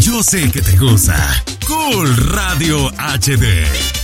Yo sé que te gusta. Cool Radio HD.